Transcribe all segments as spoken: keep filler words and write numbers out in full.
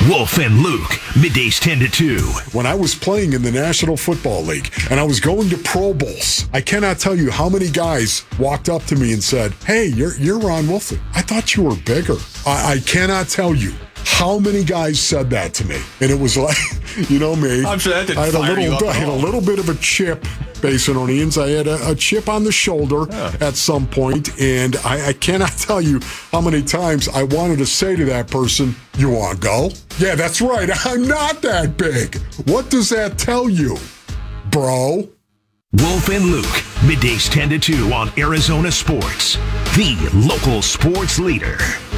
Wolf and Luke, middays ten to two. When I was playing in the National Football League and I was going to Pro Bowls, I cannot tell you how many guys walked up to me and said, "Hey, you're you're Ron Wolf. I thought you were bigger." I, I cannot tell you how many guys said that to me. And it was like, you know me. I'm sure that didn't I had a fire you little, up I at had a all. little bit of a chip, Basinonians. I had a, a chip on the shoulder Yeah. at some point, and I, I cannot tell you how many times I wanted to say to that person, "You want to go?" Yeah, that's right. I'm not that big. What does that tell you, bro? Wolf and Luke, middays ten to two on Arizona Sports, the local sports leader.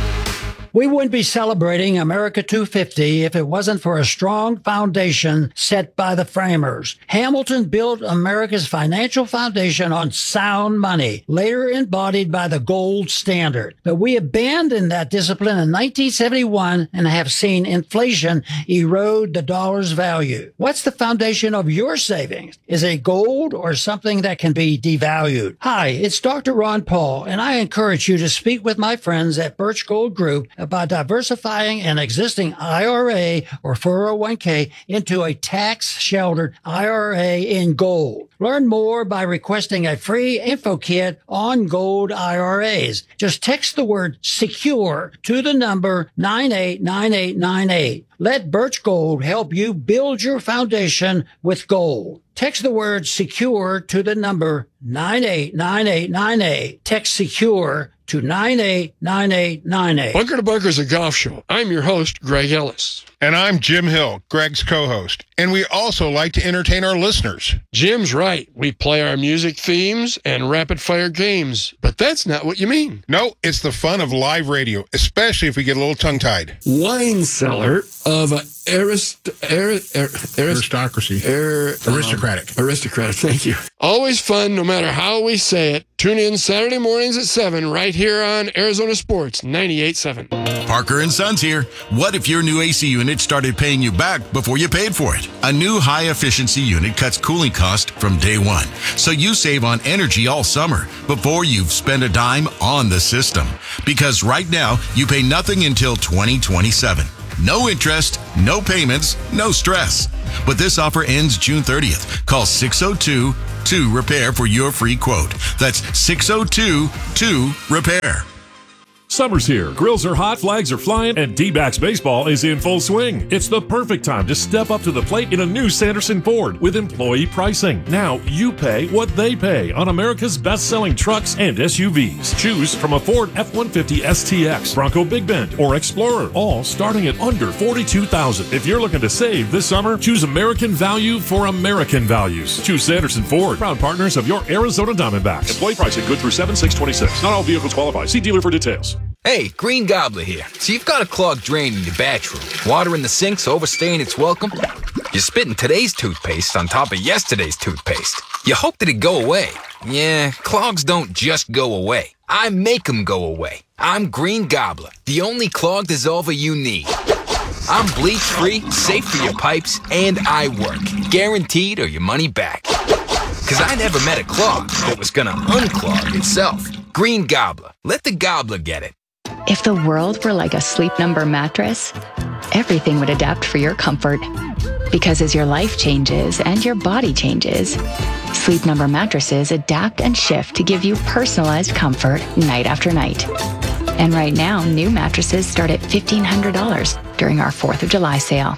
We wouldn't be celebrating America two fifty if it wasn't for a strong foundation set by the framers. Hamilton built America's financial foundation on sound money, later embodied by the gold standard. But we abandoned that discipline in nineteen seventy-one and have seen inflation erode the dollar's value. What's the foundation of your savings? Is it gold or something that can be devalued? Hi, it's Doctor Ron Paul, and I encourage you to speak with my friends at Birch Gold Group about diversifying an existing I R A or four oh one k into a tax-sheltered I R A in gold. Learn more by requesting a free info kit on gold I R As. Just text the word SECURE to the number nine eight nine eight nine eight. Let Birch Gold help you build your foundation with gold. Text the word SECURE to the number nine eight nine eight nine eight. Text SECURE to nine eight nine eight nine eight. Bunker to Bunker is a golf show. I'm your host, Greg Ellis. And I'm Jim Hill, Greg's co-host. And we also like to entertain our listeners. Jim's right. We play our music themes and rapid-fire games. But that's not what you mean. No, it's the fun of live radio, especially if we get a little tongue-tied. Wine cellar of uh, arist, arist, arist, Aristocracy. Ar- um, Aristocratic. aristocratic, thank you. Always fun, no matter how we say it. Tune in Saturday mornings at seven right here on Arizona Sports ninety-eight point seven. Parker and Sons here. What if your new A C unit started paying you back before you paid for it? A new high-efficiency unit cuts cooling cost from day one, so you save on energy all summer before you've spent a dime on the system. Because right now, you pay nothing until twenty twenty-seven. No interest, no payments, no stress. But this offer ends June thirtieth. Call six oh two two repair for your free quote. That's six oh two two repair. Summer's here. Grills are hot, flags are flying, and D-backs baseball is in full swing. It's the perfect time to step up to the plate in a new Sanderson Ford with employee pricing. Now you pay what they pay on America's best-selling trucks and S U Vs. Choose from a Ford F one fifty S T X, Bronco Big Bend, or Explorer, all starting at under forty-two thousand dollars. If you're looking to save this summer, choose American value for American values. Choose Sanderson Ford, proud partners of your Arizona Diamondbacks. Employee pricing good through seven six twenty-six. Not all vehicles qualify. See dealer for details. Hey, Green Gobbler here. So you've got a clogged drain in your bathroom. Water in the sink's overstaying its welcome. You're spitting today's toothpaste on top of yesterday's toothpaste. You hope that it go away. Yeah, clogs don't just go away. I make them go away. I'm Green Gobbler, the only clog dissolver you need. I'm bleach-free, safe for your pipes, and I work. Guaranteed or your money back. Because I never met a clog that was gonna unclog itself. Green Gobbler. Let the gobbler get it. If the world were like a Sleep Number mattress, everything would adapt for your comfort. Because as your life changes and your body changes, Sleep Number mattresses adapt and shift to give you personalized comfort night after night. And right now, new mattresses start at fifteen hundred dollars during our fourth of July sale.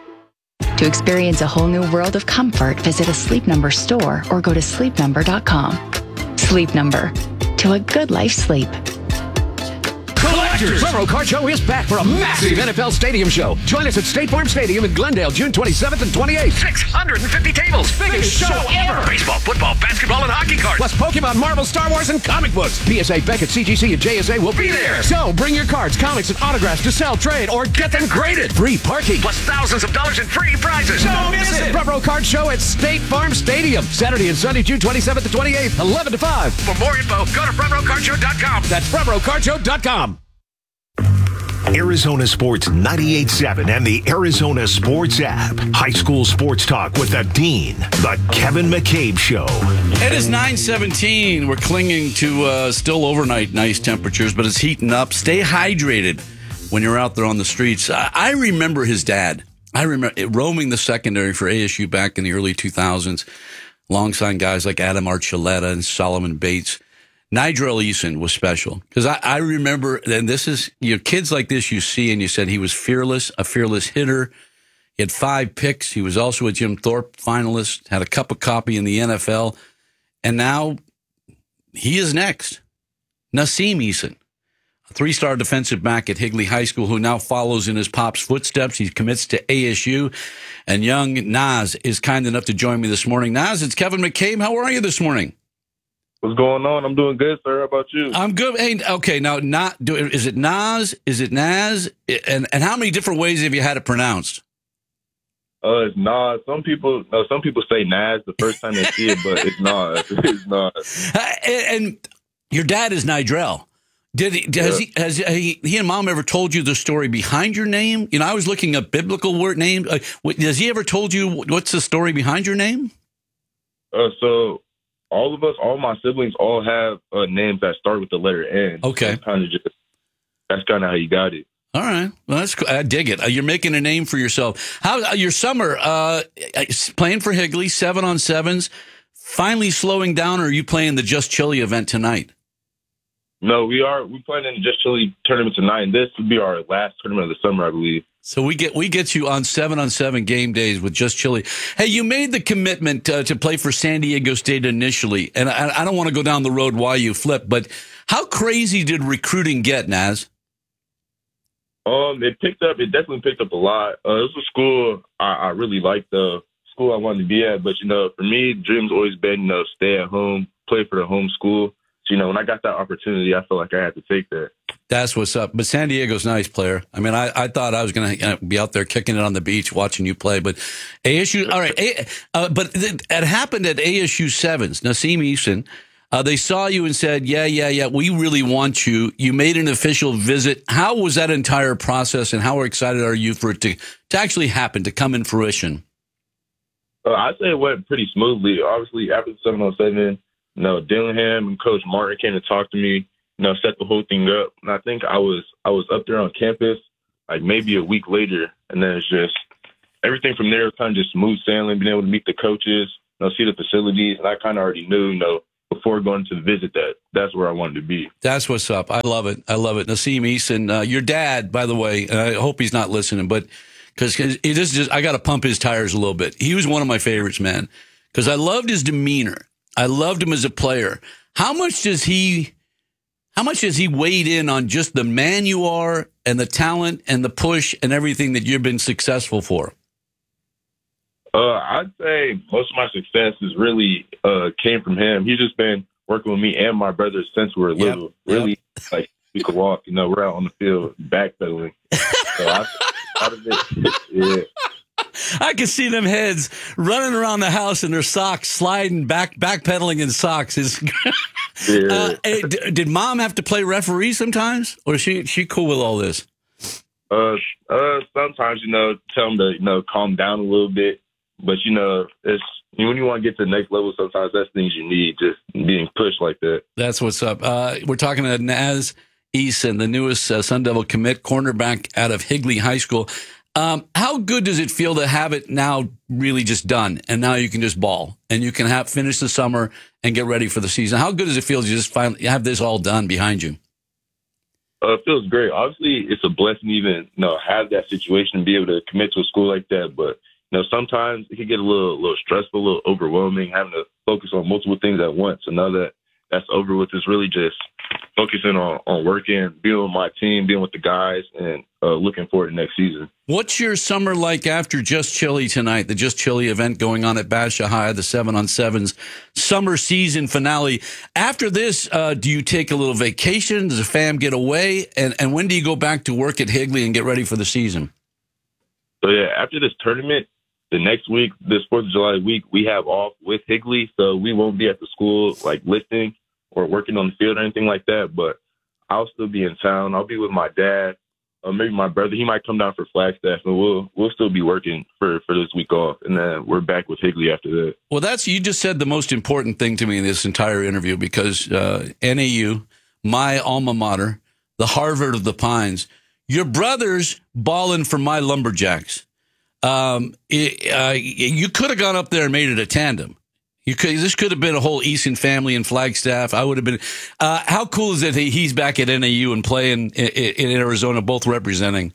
To experience a whole new world of comfort, visit a Sleep Number store or go to sleep number dot com. Sleep Number. To a good life sleep. Collectors! Front Row Card Show is back for a massive N F L Stadium show. Join us at State Farm Stadium in Glendale, June twenty-seventh and twenty-eighth. six hundred fifty tables. Biggest show ever. Baseball, football, basketball, and hockey cards. Plus Pokemon, Marvel, Star Wars, and comic books. P S A, Beckett, C G C, and J S A will be there. So bring your cards, comics, and autographs to sell, trade, or get them graded. Free parking. Plus thousands of dollars in free prizes. Don't miss it. Front Row Card Show at State Farm Stadium. Saturday and Sunday, June twenty-seventh and twenty-eighth, eleven to five. For more info, go to front row card show dot com. That's front row card show dot com. Arizona Sports ninety-eight point seven and the Arizona Sports app. High school sports talk with the Dean, the Kevin McCabe Show. It is nine seventeen. We're clinging to uh, still overnight nice temperatures, but it's heating up. Stay hydrated. when you're out there on the streets. I, I remember his dad. I remember roaming the secondary for A S U back in the early two thousands, alongside guys like Adam Archuleta and Solomon Bates. Nigel Eason was special because I, I remember, and this is, you know, kids like this you see, and you said he was fearless, a fearless hitter. He had five picks. He was also a Jim Thorpe finalist, had a cup of coffee in the N F L, and now he is next. Nasim Eason, a three-star defensive back at Higley High School who now follows in his pop's footsteps. He commits to A S U, and young Nas is kind enough to join me this morning. Nas, it's Kevin McCabe. How are you this morning? What's going on? I'm doing good, sir. How about you? I'm good. Hey, okay, now, not do, is it Nas? Is it Naz? And and how many different ways have you had it pronounced? Uh, it's Nas. Some people, no, some people say Naz the first time they see it, but it's Nas. It's Nas. And, and your dad is Nigel. Did he, has Yeah. he, has he, he and mom ever told you the story behind your name? You know, I was looking up biblical word names. Uh, what- has he ever told you what's the story behind your name? Uh, so all of us, all my siblings, all have uh, names that start with the letter N. Okay. Kind of just that's kind of how you got it. All right. Well, that's cool. I dig it. Uh, You're making a name for yourself. How uh, your summer uh, playing for Higley, seven on sevens, finally slowing down, or are you playing the Just Chili event tonight? No, we are we playing in the Just Chili tournament tonight, and this will be our last tournament of the summer, I believe. So we get we get you on seven on seven game days with Just Chili. Hey, you made the commitment uh, to play for San Diego State initially, and I, I don't want to go down the road why you flipped, but how crazy did recruiting get, Naz? Um, it picked up. It definitely picked up a lot. Uh, it was a school I, I really liked, the school I wanted to be at. But you know, for me, dreams always been, you know, stay at home, play for the home school. So, you know, when I got that opportunity, I felt like I had to take that. That's what's up. But San Diego's a nice player. I mean, I, I thought I was going to be out there kicking it on the beach, watching you play. But A S U, all right. A, uh, but it, it happened at A S U sevens. Nasim Eason, uh, they saw you and said, yeah, yeah, yeah, we really want you. You made an official visit. How was that entire process, and how excited are you for it to, to actually happen, to come in fruition? Uh, I'd say it went pretty smoothly. Obviously, after the seven on seven, you know, Dillingham and Coach Martin came to talk to me, you know, set the whole thing up. And I think I was I was up there on campus like maybe a week later, and then it's just everything from there was kind of just smooth sailing, being able to meet the coaches, you know, see the facilities, and I kind of already knew, you know, before going to visit that that's where I wanted to be. That's what's up. I love it. I love it. Nasim Eason, uh, your dad, by the way, and I hope he's not listening, but because it is just, I got to pump his tires a little bit. He was one of my favorites, man, because I loved his demeanor. I loved him as a player. How much does he, how much has he weighed in on just the man you are and the talent and the push and everything that you've been successful for? Uh, I'd say most of my success is really uh, came from him. He's just been working with me and my brothers since we were little. Yep, really, yep. like we could walk. You know, we're out on the field backpedaling. So I, out of it, yeah. I can see them heads running around the house in their socks, sliding back, backpedaling in socks. Is yeah. uh, hey, d- did mom have to play referee sometimes, or is she she cool with all this? Uh, uh, sometimes you know, tell them to you know calm down a little bit, but you know, it's when you want to get to the next level. Sometimes that's things you need, just being pushed like that. That's what's up. Uh, we're talking to Naz Eason, the newest uh, Sun Devil commit, cornerback out of Higley High School. Um, how good does it feel to have it now really just done, and now you can just ball, and you can have finish the summer and get ready for the season? How good does it feel to just finally have this all done behind you? Uh, it feels great. Obviously, it's a blessing to even you know have that situation and be able to commit to a school like that. But you know, sometimes it can get a little, little stressful, a little overwhelming, having to focus on multiple things at once. And now that that's over with, it's really just focusing on, on working, being with my team, being with the guys, and uh, looking forward to next season. What's your summer like after Just Chili tonight, the Just Chili event going on at Basha High, the seven on sevens summer season finale? After this, uh, do you take a little vacation? Does the fam get away? And, and when do you go back to work at Higley and get ready for the season? So, yeah, after this tournament, the next week, this fourth of July week, we have off with Higley, so we won't be at the school, like, lifting or working on the field or anything like that, but I'll still be in town. I'll be with my dad, or maybe my brother. He might come down for Flagstaff, and we'll we'll still be working for, for this week off, and then we're back with Higley after that. Well, that's you just said the most important thing to me in this entire interview, because uh, N A U, my alma mater, the Harvard of the Pines, Your brother's balling for my Lumberjacks. Um, it, uh, you could have gone up there and made it a tandem. You could. This could have been a whole Easton family in Flagstaff. I would have been. Uh, how cool is it that he's back at N A U and playing in, in Arizona, both representing?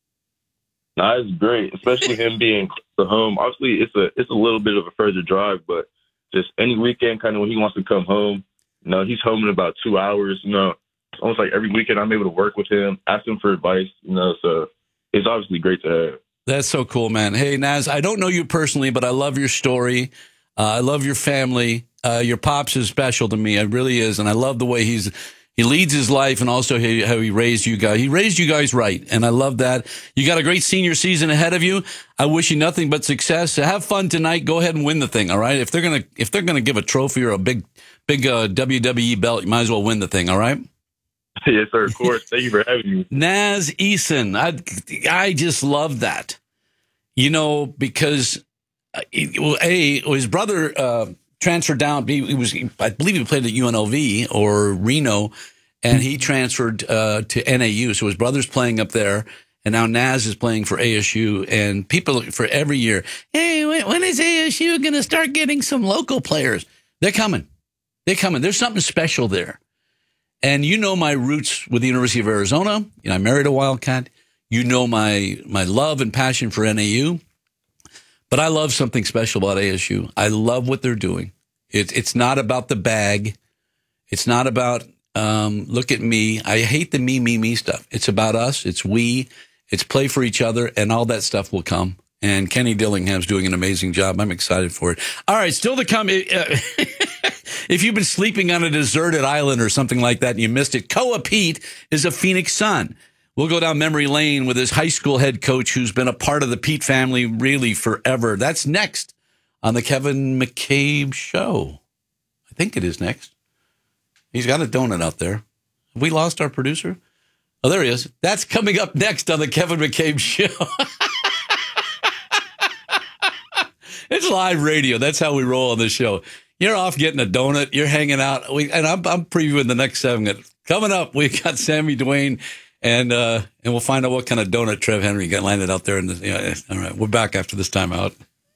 No, it's great, especially him being close to home. Obviously, it's a it's a little bit of a further drive, but just any weekend, kind of when he wants to come home, you know, he's home in about two hours. You know, it's almost like every weekend I'm able to work with him, ask him for advice. You know, so it's obviously great to have. That's so cool, man. Hey, Naz, I don't know you personally, but I love your story. Uh, I love your family. Uh, your pops is special to me. It really is. And I love the way he's he leads his life and also how he, how he raised you guys. He raised you guys right. And I love that. You got a great senior season ahead of you. I wish you nothing but success. So have fun tonight. Go ahead and win the thing. All right. If they're going to if they're going to give a trophy or a big, big uh, W W E belt, you might as well win the thing. All right. Yes, sir. Of course. Thank you for having me. Naz Eason. I, I just love that. You know, because well, A, his brother uh, transferred down. He, he was, I believe he played at U N L V or Reno, and he transferred uh, to N A U. So his brother's playing up there, and now Naz is playing for A S U. And people for every year, hey, when is A S U going to start getting some local players? They're coming. They're coming. There's something special there. And you know my roots with the University of Arizona. You know, I married a Wildcat. You know my my love and passion for N A U. But I love something special about A S U. I love what they're doing. It, it's not about the bag. It's not about, um, look at me. I hate the me, me, me stuff. It's about us. It's we. It's play for each other, and all that stuff will come. And Kenny Dillingham's doing an amazing job. I'm excited for it. All right, still to come. Uh, if you've been sleeping on a deserted island or something like that and you missed it, Koa Pete is a Phoenix Sun. We'll go down memory lane with his high school head coach who's been a part of the Pete family really forever. That's next on the Kevin McCabe Show. I think it is next. He's got a donut out there. Have we lost our producer? Oh, there he is. That's coming up next on the Kevin McCabe Show. It's live radio. That's how we roll on this show. You're off getting a donut. You're hanging out. We, and I'm, I'm previewing the next segment. Coming up, we got Sammy Dwayne. And uh, and we'll find out what kind of donut Trev Henry got landed out there. In the, yeah, all right, we're back after this timeout.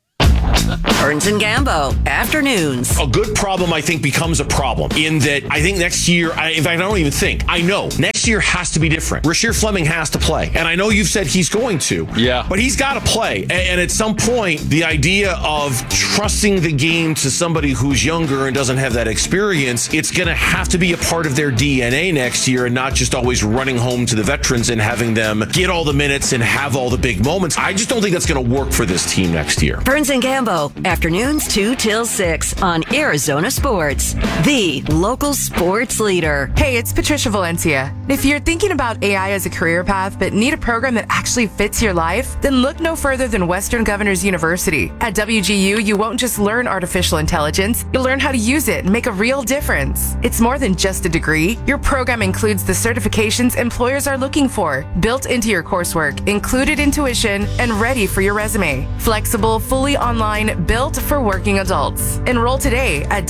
Burns and Gambo, afternoons. A good problem, I think, becomes a problem in that I think next year, I, in fact, I don't even think, I know, next year has to be different. Rasheer Fleming has to play. And I know you've said he's going to. Yeah. But he's got to play. And, and at some point, the idea of trusting the game to somebody who's younger and doesn't have that experience, it's going to have to be a part of their D N A next year and not just always running home to the veterans and having them get all the minutes and have all the big moments. I just don't think that's going to work for this team next year. Burns and Gambo, afternoons two till six on Arizona Sports, the local sports leader. Hey, it's Patricia Valencia. If you're thinking about A I as a career path but need a program that actually fits your life, then look no further than Western Governors University. At W G U, you won't just learn artificial intelligence, you'll learn how to use it and make a real difference. It's more than just a degree. Your program includes the certifications employers are looking for, built into your coursework, included in tuition, and ready for your resume. Flexible, fully online, built for working adults. Enroll today at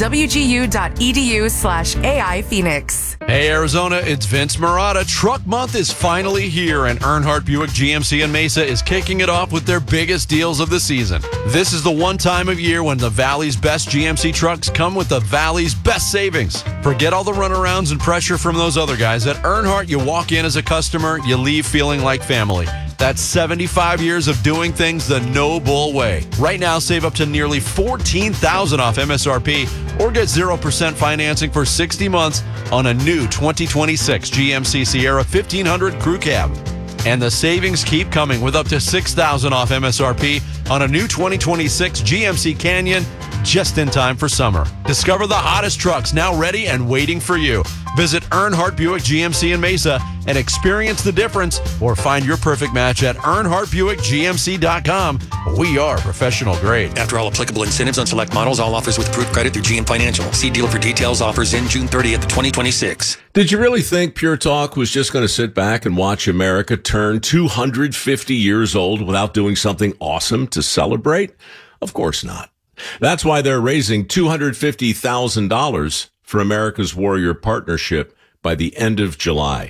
wgu.edu slash AI Phoenix. Hey Arizona, it's Vince Marotta. Truck Month is finally here, and Earnhardt Buick G M C in Mesa is kicking it off with their biggest deals of the season. This is the one time of year when the Valley's best G M C trucks come with the Valley's best savings. Forget all the runarounds and pressure from those other guys. At Earnhardt, you walk in as a customer, you leave feeling like family. That's seventy-five years of doing things the no bull way. Right now, save up to nearly fourteen thousand dollars off M S R P or get zero percent financing for sixty months on a new twenty twenty-six G M C Sierra fifteen hundred Crew Cab. And the savings keep coming with up to six thousand dollars off M S R P on a new twenty twenty-six G M C Canyon just in time for summer. Discover the hottest trucks now ready and waiting for you. Visit Earnhardt Buick G M C in Mesa and experience the difference, or find your perfect match at earnhardt buick g m c dot com. We are professional grade. After all applicable incentives on select models, all offers with approved credit through G M Financial. See dealer for details. Offers in June thirtieth, twenty twenty-six. Did you really think Pure Talk was just going to sit back and watch America turn two hundred fifty years old without doing something awesome to celebrate? Of course not. That's why they're raising two hundred fifty thousand dollars for America's Warrior Partnership by the end of July.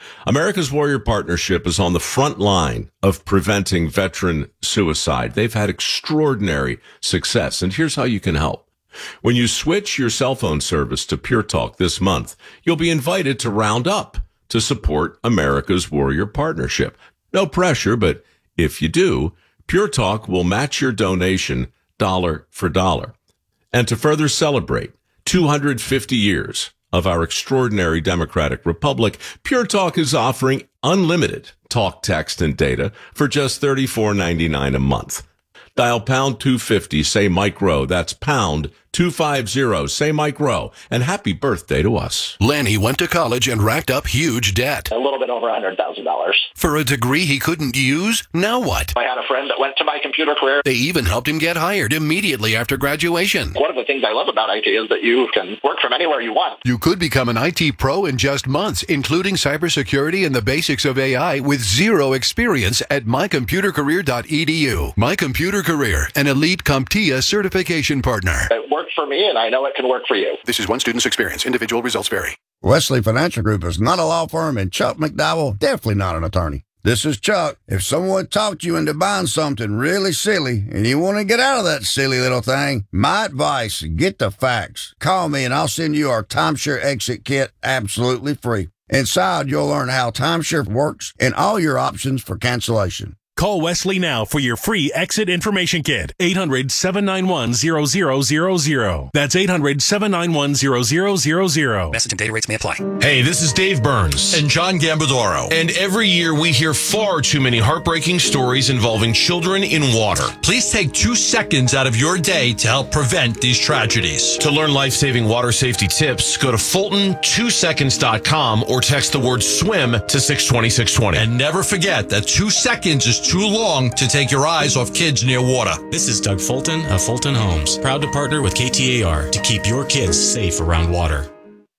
America's Warrior Partnership is on the front line of preventing veteran suicide. They've had extraordinary success, and here's how you can help. When you switch your cell phone service to Pure Talk this month, you'll be invited to round up to support America's Warrior Partnership. No pressure, but if you do, Pure Talk will match your donation dollar for dollar. And to further celebrate two hundred fifty years of our extraordinary democratic republic, Pure Talk is offering unlimited talk, text, and data for just thirty-four ninety-nine a month. Dial pound two fifty, say Mike Rowe. That's pound two fifty, say Mike Rowe. And happy birthday to us. Lanny went to college and racked up huge debt. A little bit over one hundred thousand dollars. For a degree he couldn't use? Now what? I had a friend that went to my computer career. They even helped him get hired immediately after graduation. One of the things I love about I T is that you can work from anywhere you want. You could become an I T pro in just months, including cybersecurity and the basics of A I with zero experience at my computer career dot e d u. My Computer Career, an elite CompTIA certification partner. It worked for me, and I know it can work for you. This is one student's experience. Individual results vary. Wesley Financial Group is not a law firm, and Chuck McDowell definitely not an attorney. This is Chuck. If someone talked you into buying something really silly and you want to get out of that silly little thing, my advice, get the facts. Call me and I'll send you our timeshare exit kit absolutely free. Inside, you'll learn how timeshare works and all your options for cancellation. Call Wesley now for your free exit information kit. eight hundred, seven nine one, zero zero zero zero. That's eight hundred, seven nine one, zero zero zero zero. Message and data rates may apply. Hey, this is Dave Burns And John Gambadoro. And every year we hear far too many heartbreaking stories involving children in water. Please take two seconds out of your day to help prevent these tragedies. To learn life-saving water safety tips, go to Fulton two seconds dot com or text the word swim to six twenty, six twenty. And never forget that two seconds is too long to take your eyes off kids near water. This is Doug Fulton of Fulton Homes, proud to partner with K T A R to keep your kids safe around water.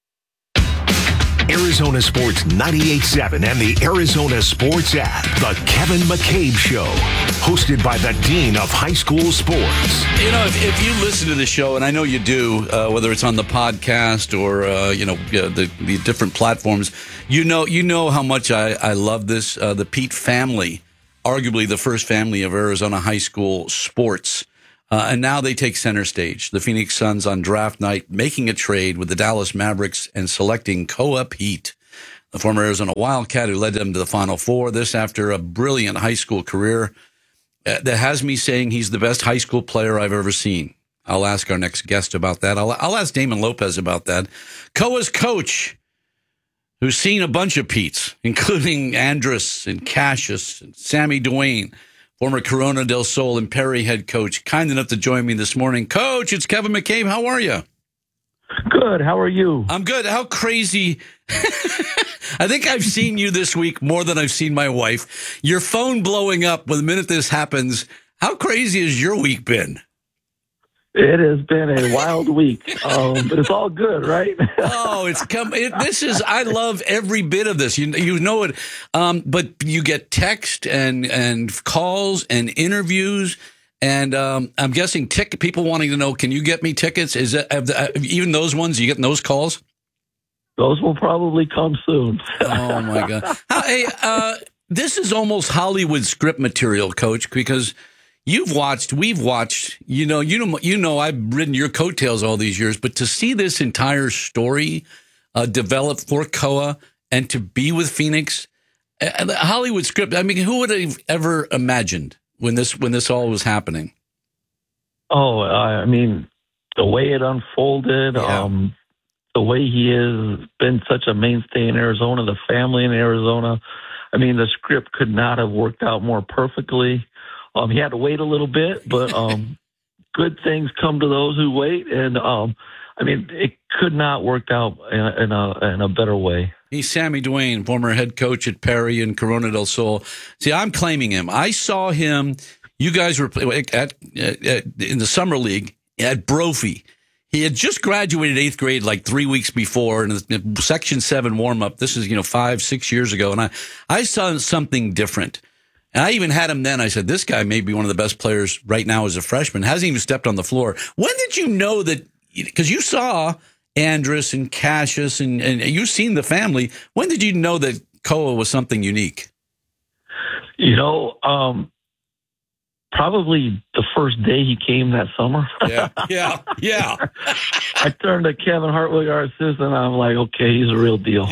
Arizona Sports ninety-eight point seven and the Arizona Sports app. The Kevin McCabe Show. Hosted by the Dean of High School Sports. You know, if, if you listen to the show, and I know you do, uh, whether it's on the podcast or, uh, you know, uh, the, the different platforms, you know you know how much I, I love this. Uh, the Pete family, arguably the first family of Arizona high school sports. Uh, and now they take center stage. The Phoenix Suns on draft night making a trade with the Dallas Mavericks and selecting Koa Pete, the former Arizona Wildcat who led them to the Final Four. This after a brilliant high school career uh, that has me saying he's the best high school player I've ever seen. I'll ask our next guest about that. I'll, I'll ask Damon Lopez about that. Koa's coach, who's seen a bunch of Petes, including Andrus and Cassius and Sammy Duane, former Corona del Sol and Perry head coach, kind enough to join me this morning. Coach, it's Kevin McCabe. How are you? Good. How are you? I'm good. How crazy. I think I've seen you this week more than I've seen my wife. Your phone blowing up the minute this happens. How crazy has your week been? It has been a wild week, um, but it's all good, right? oh, it's come. It, this is. I love every bit of this. You you know it, um, but you get text and and calls and interviews, and um, I'm guessing tick people wanting to know. Can you get me tickets? Is it have the, even those ones? You getting those calls? Those will probably come soon. oh my God! Hey, uh, this is almost Hollywood script material, Coach, because. You've watched, we've watched, you know, you know, you know, I've ridden your coattails all these years, but to see this entire story uh, develop for Koa and to be with Phoenix, uh, the Hollywood script. I mean, who would have ever imagined when this when this all was happening? Oh, I mean, the way it unfolded, yeah. um, the way he has been such a mainstay in Arizona, the family in Arizona. I mean, the script could not have worked out more perfectly. Um, he had to wait a little bit, but um, good things come to those who wait. And, um, I mean, it could not work out in a, in a, in a better way. He's Sammy Duane, former head coach at Perry and Corona del Sol. See, I'm claiming him. I saw him. You guys were at, at, at in the summer league at Brophy. He had just graduated eighth grade like three weeks before in the Section seven warm-up. This is, you know, five, six years ago. And I, I saw something different. And I even had him then. I said, this guy may be one of the best players right now as a freshman. Hasn't even stepped on the floor. When did you know that? Because you saw Andrus and Cassius and, and you've seen the family. When did you know that Koa was something unique? You know, um, probably the first day he came that summer. Yeah, yeah, yeah. I turned to Kevin Hartwig, our assistant, and I'm like, okay, he's a real deal.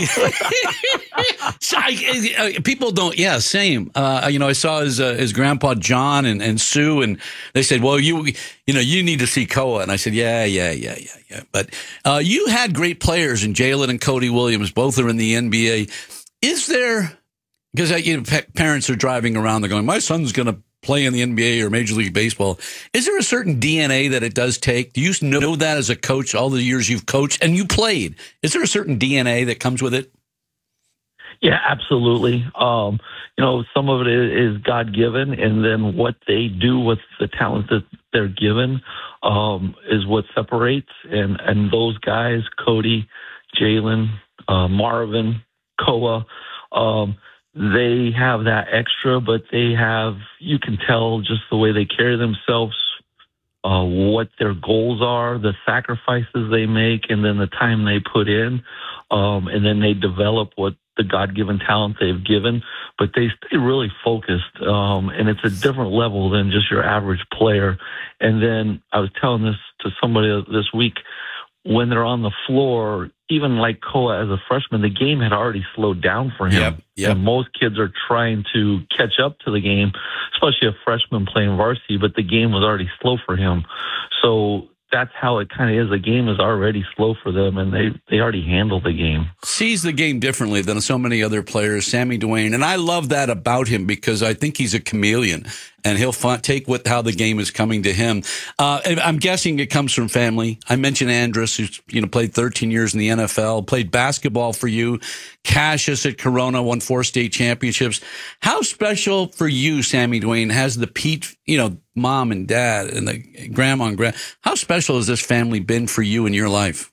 So I, uh, people don't, yeah, same. Uh, you know, I saw his uh, his grandpa John and, and Sue, and they said, well, you you know, you need to see Koa. And I said, yeah, yeah, yeah, yeah, yeah. But uh, you had great players in Jalen and Cody Williams. Both are in the N B A. Is there, because uh, you know, pa- parents are driving around, they're going, my son's going to play in the N B A or Major League Baseball. Is there a certain D N A that it does take? Do you know that as a coach, all the years you've coached and you played? Is there a certain D N A that comes with it? Yeah, absolutely. Um, you know, some of it is God-given, and then what they do with the talent that they're given um, is what separates. And, and those guys, Cody, Jalen, uh, Marvin, Koa, um, they have that extra, but they have, you can tell just the way they carry themselves, uh, what their goals are, the sacrifices they make, and then the time they put in. Um, and then they develop what the God-given talent they've given, but they stay really focused. Um, and it's a different level than just your average player. And then I was telling this to somebody this week, when they're on the floor, even like Koa as a freshman, the game had already slowed down for him. Yep, yep. And most kids are trying to catch up to the game, especially a freshman playing varsity, but the game was already slow for him. So that's how it kind of is. The game is already slow for them, and they, they already handle the game. Sees the game differently than so many other players, Sammy Dwayne. And I love that about him because I think he's a chameleon, and he'll f- take what how the game is coming to him. Uh, I'm guessing it comes from family. I mentioned Andrus, who's you know played thirteen years in the N F L, played basketball for you. Cassius at Corona won four state championships. How special for you, Sammy Dwayne, has the Pete, you know, mom and dad and the grandma and grand. How special has this family been for you in your life?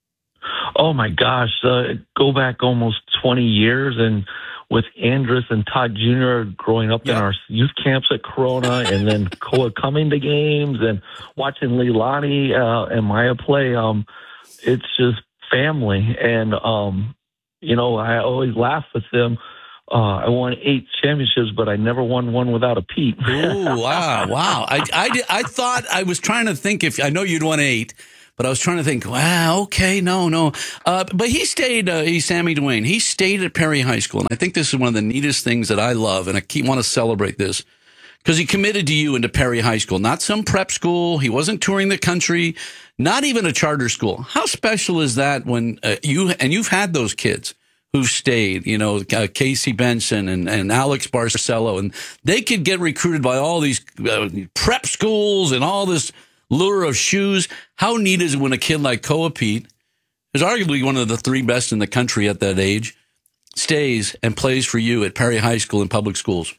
Oh my gosh, uh, go back almost twenty years, and with Andrus and Todd Junior growing up yeah. in our youth camps at Corona, and then Koa coming to games and watching Leilani uh, and Maya play, um, it's just family. And, um, you know, I always laugh with them. Uh, I won eight championships, but I never won one without a Pete. Ooh, wow, wow. I, I, did, I thought, I was trying to think if, I know you'd won eight, but I was trying to think, wow, okay, no, no. Uh, but he stayed, uh, he's Sammy Dwayne, he stayed at Perry High School. And I think this is one of the neatest things that I love, and I keep want to celebrate this, because he committed to you into Perry High School, not some prep school. He wasn't touring the country, not even a charter school. How special is that when uh, you, and you've had those kids who've stayed, you know, uh, Casey Benson and, and Alex Barcelo, and they could get recruited by all these uh, prep schools and all this lure of shoes. How neat is it when a kid like Koa Pete, who's arguably one of the three best in the country at that age, stays and plays for you at Perry High School and public schools?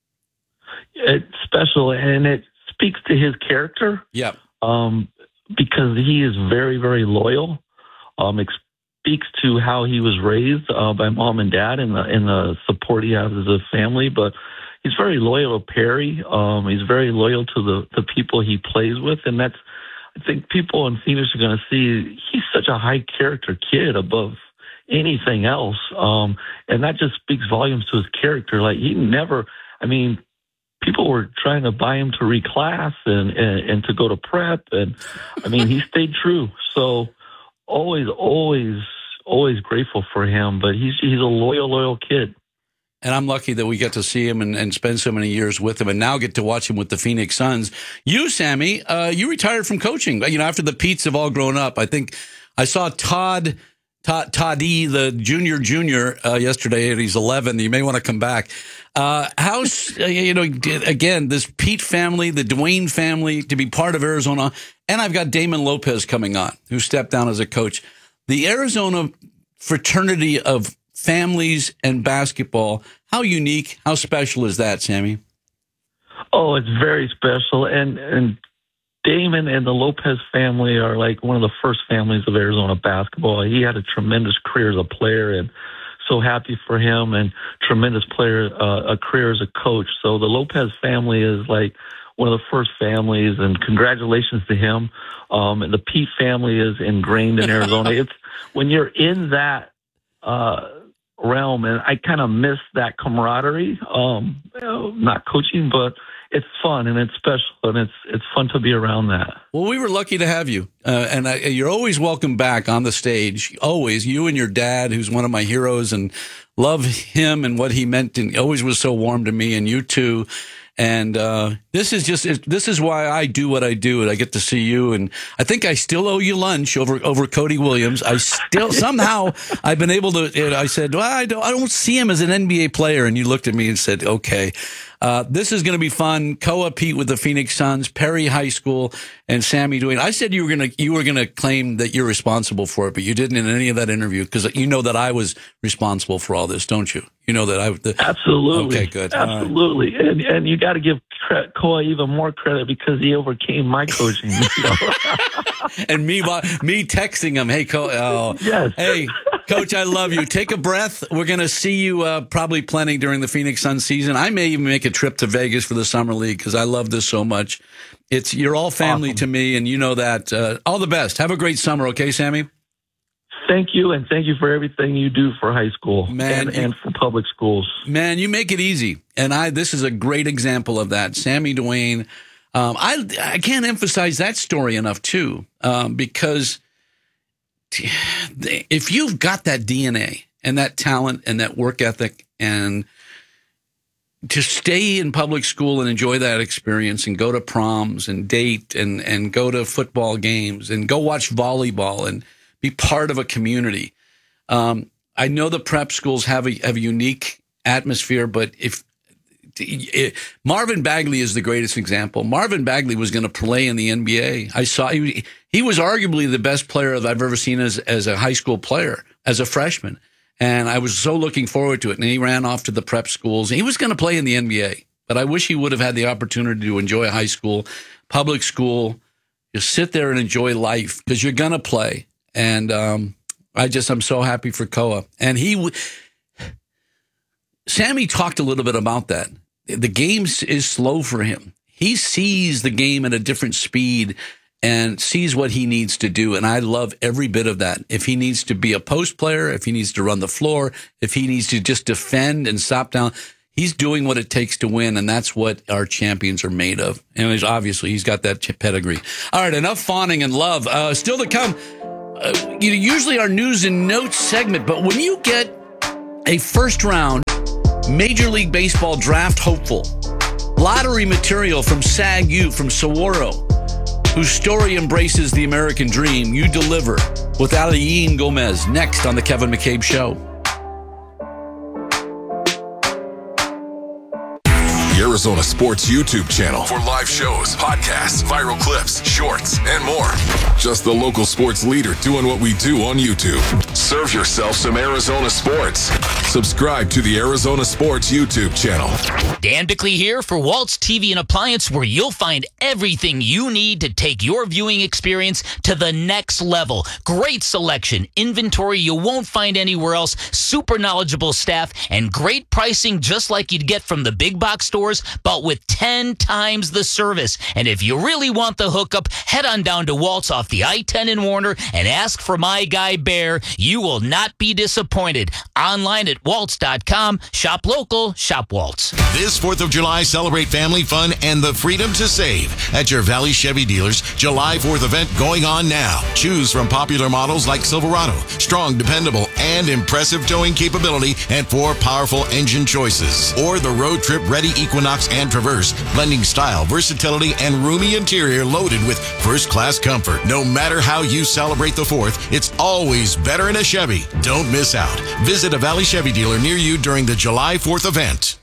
It's special, and it speaks to his character. Yeah. Um, because he is very, very loyal. Um, ex- speaks to how he was raised uh, by mom and dad and the, and the support he has as a family. But he's very loyal to Perry. Um, he's very loyal to the, the people he plays with. And that's, I think people in Phoenix are going to see he's such a high character kid above anything else. Um, and that just speaks volumes to his character. Like he never, I mean, people were trying to buy him to reclass and, and, and to go to prep. And I mean, he stayed true. So always, always, always grateful for him, but he's, he's a loyal, loyal kid. And I'm lucky that we get to see him and, and spend so many years with him, and now get to watch him with the Phoenix Suns. You, Sammy, uh, you retired from coaching. You know, after the Petes have all grown up. I think I saw Todd, Todd, Toddy, the junior junior, uh, yesterday, and he's eleven. You may want to come back. Uh, how's, uh, you know, again, this Pete family, the Dwayne family, to be part of Arizona. And I've got Damon Lopez coming on, who stepped down as a coach. The Arizona fraternity of families and basketball, how unique, how special is that, Sammy? Oh, it's very special. And, and Damon and the Lopez family are like one of the first families of Arizona basketball. He had a tremendous career as a player, and so happy for him, and tremendous player, uh, a career as a coach. So the Lopez family is like one of the first families, and congratulations to him. Um, and the Pete family is ingrained in Arizona. It's when you're in that, uh, realm, and I kind of miss that camaraderie. Um, you know, not coaching, but it's fun and it's special, and it's it's fun to be around that. Well, we were lucky to have you, uh, and I, you're always welcome back on the stage. Always, you and your dad, who's one of my heroes, and love him and what he meant, and always was so warm to me, and you too. And uh, this is just this is why I do what I do, and I get to see you. And I think I still owe you lunch over over Cody Williams. I still somehow I've been able to. And I said, well, I don't I don't see him as an N B A player, and you looked at me and said, okay. Uh, this is going to be fun. Koa Pete with the Phoenix Suns, Perry High School, and Sammy Duane. I said you were going to you were going to claim that you're responsible for it, but you didn't in any of that interview because you know that I was responsible for all this, don't you? You know that I the, absolutely. Okay, good. Absolutely, right. and and you got to give cre- Koa even more credit because he overcame my coaching. And me me texting him, hey, Koa, oh, yes, hey. Coach, I love you. Take a breath. We're going to see you uh, probably plenty during the Phoenix Suns season. I may even make a trip to Vegas for the Summer League because I love this so much. It's You're all family awesome. to me, and you know that. Uh, all the best. Have a great summer, okay, Sammy? Thank you, and thank you for everything you do for high school man, and, you, and for public schools. Man, you make it easy, and I. This is a great example of that. Sammy Duane, um, I, I can't emphasize that story enough, too, um, because if you've got that D N A and that talent and that work ethic and to stay in public school and enjoy that experience and go to proms and date and, and go to football games and go watch volleyball and be part of a community. Um, I know the prep schools have a, have a unique atmosphere, but if it, Marvin Bagley is the greatest example. Marvin Bagley was going to play in the N B A. I saw he, he was arguably the best player that I've ever seen as, as a high school player, as a freshman. And I was so looking forward to it. And he ran off to the prep schools. He was going to play in the N B A, but I wish he would have had the opportunity to enjoy high school, public school, just sit there and enjoy life because you're going to play. And um, I just, I'm so happy for Koa. And he, Sammy talked a little bit about that. The game is slow for him. He sees the game at a different speed and sees what he needs to do. And I love every bit of that. If he needs to be a post player, if he needs to run the floor, if he needs to just defend and stop down, he's doing what it takes to win. And that's what our champions are made of. And obviously he's got that pedigree. All right, enough fawning and love. Uh, still to come, uh, you know, usually our news and notes segment, but when you get a first round Major League Baseball draft hopeful, lottery material from S A G U, from Saguaro, whose story embraces the American dream, you deliver with Alain Gomez next on The Kevin McCabe Show. The Arizona Sports YouTube channel for live shows, podcasts, viral clips, shorts, and more. Just the local sports leader doing what we do on YouTube. Serve yourself some Arizona sports. Subscribe to the Arizona Sports YouTube channel. Dan Bickley here for Waltz T V and Appliance, where you'll find everything you need to take your viewing experience to the next level. Great selection, inventory you won't find anywhere else, super knowledgeable staff, and great pricing just like you'd get from the big box stores, but with ten times the service. And if you really want the hookup, head on down to Waltz off the I ten in Warner and ask for my guy Bear. You will not be disappointed. Online at waltz dot com. Shop local, shop Waltz. This fourth of July, celebrate family fun and the freedom to save at your Valley Chevy dealers. July fourth event going on now. Choose from popular models like Silverado, strong, dependable, and impressive towing capability, and four powerful engine choices. Or the road trip ready Equinox and Traverse, blending style, versatility, and roomy interior loaded with first-class comfort. No matter how you celebrate the fourth, it's always better in a Chevy. Don't miss out. Visit a Valley Chevy dealer near you during the July fourth event.